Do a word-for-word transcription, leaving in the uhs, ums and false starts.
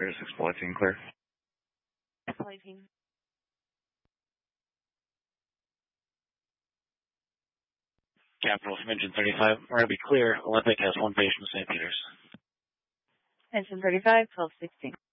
Clear six fourteen, clear. fourteen. Capital from engine thirty-five. We're going to be clear. Olympic has one patient in Saint Peter's. Engine thirty-five, twelve sixteen.